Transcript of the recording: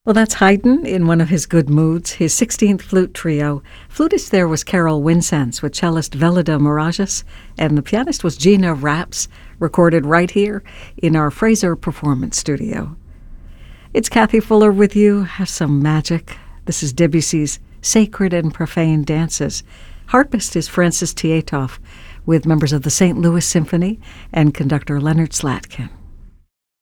Well, that's Haydn in one of his good moods, his 16th flute trio. Flutist there was Carol Wincenz with cellist Velida Morajas, and the pianist was Gina Raps, recorded right here in our Fraser Performance Studio. It's Kathy Fuller with you. Have some magic. This is Debussy's Sacred and Profane Dances. Harpist is Francis Tietoff with members of the St. Louis Symphony and conductor Leonard Slatkin.